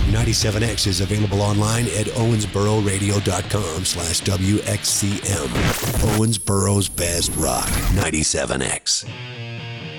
97X is available online at owensbororadio.com/WXCM. Owensboro's Best Rock, 97X.